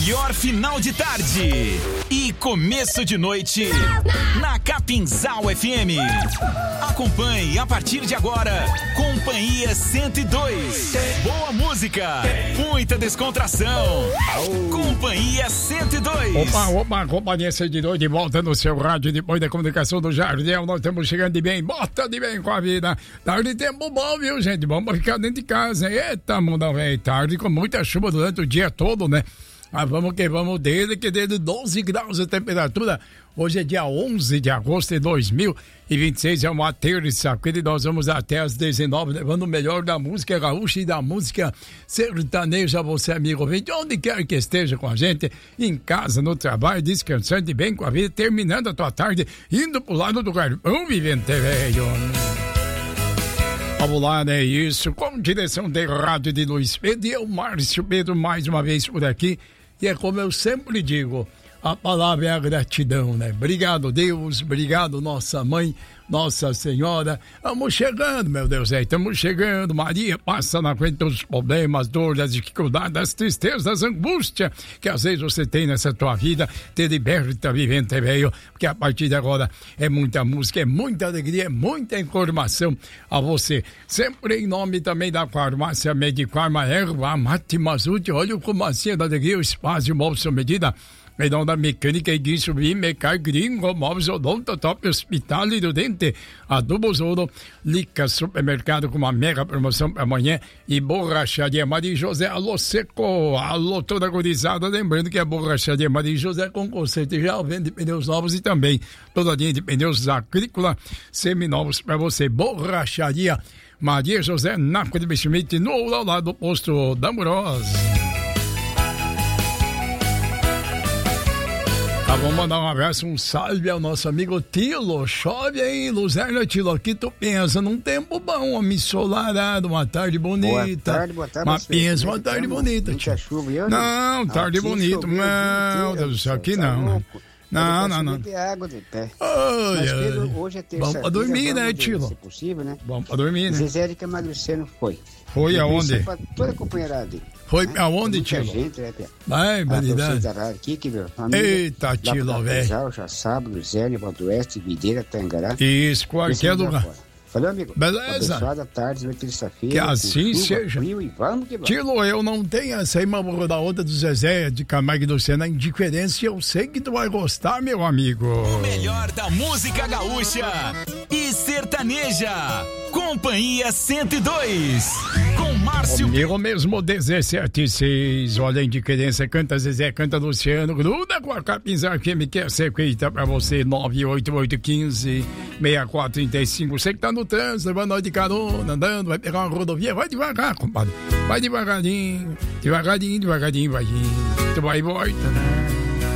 melhor final de tarde e começo de noite na Capinzal FM. Acompanhe a partir de agora Companhia 102. Boa música, muita descontração. Companhia 102. Opa, Companhia 102 de volta no seu rádio depois da comunicação do Jardel. Nós estamos chegando de bem, bota de bem com a vida. Tarde tempo bom, viu, gente? Vamos ficar dentro de casa. Eita, mundo velho, tarde com muita chuva durante o dia todo, né? Mas vamos que vamos, desde 12 graus de temperatura. Hoje é dia 11 de agosto de 2026, é uma terça-feira e nós vamos até às 19, levando o melhor da música gaúcha e da música sertaneja. Você, amigo, vem de onde quer que esteja com a gente, em casa, no trabalho, descansando bem com a vida, terminando a tua tarde, indo pro lado do Carpão Vivente, velho. Vamos lá, né? Isso, com direção de rádio de Luiz Pedro e eu, Márcio Pedro, mais uma vez por aqui. E é como eu sempre digo, a palavra é a gratidão, né? Obrigado, Deus, obrigado, nossa mãe, Nossa Senhora. Estamos chegando, meu Deus, estamos chegando. Maria passa na frente dos problemas, dores, das dificuldades, das tristezas, das angústias que às vezes você tem nessa tua vida. Te liberta, vivente, velho, porque a partir de agora é muita música, é muita alegria, é muita informação a você. Sempre em nome também da farmácia Medifarma Erva Mate Mazute. Olha o Comacia da Alegria, o espaço de móveis sob medida. Em nome da mecânica e de subir, Mecar Gringo, Móveis Odonto, Top Hospital e do Dente, Adubos Ouro, Lica Supermercado com uma mega promoção para amanhã e Borracharia Maria José, alô Seco, alô toda gurizada, lembrando que a Borracharia Maria José com conserto já vende pneus novos e também toda a linha de pneus agrícola seminovos para você. Borracharia Maria José, na Costa de Schmidt, no ao lado do posto da Amorosa. Vamos mandar um abraço, um salve ao nosso amigo Tilo. Chove aí, Luzerna, Tilo. Aqui tu pensa num tempo bom, homem ensolarado, uma tarde bonita. Boa tarde. Mas pensa, uma tarde bonita. Muita chuva e não, tarde bonita. Não, Deus do céu, aqui não. Não. Tem água de pé. Mas Pedro, hoje é terça-feira. Vamos pra dormir, né, Tilo? Se possível, né? Vamos pra dormir, né? Zezé de Camargo-Luciano foi. Foi aonde? Pra toda a companheirada. Foi aonde, Tilo? Gente, né, Pedro? Vai, validade. Aqui, que meu família. Eita, Tilo, velho. Já sábado, Zélio, Valdoeste, Videira, Tangará. Isso, qualquer lugar. Valeu, amigo. Beleza. Abençoada tarde, noite, terça-feira. Que assim seja. Frio, e vamos que vamos. Tilo, eu não tenho essa aí, mas vou da outra do Zezé, de Camargo e Luciano, a indiferença, eu sei que tu vai gostar, meu amigo. O melhor da música gaúcha e sertaneja. Companhia 102. Com Márcio. Comigo mesmo, 17:06. Olha a indiferença, canta Zezé, canta Luciano, gruda com a Capinzal FM, que é sequita pra você, 98815-6435. Você que tá no trânsito, levando nós de carona, andando, vai pegar uma rodovia, vai devagar, compadre. Vai devagarinho, vai indo. Tu vai e volta, né?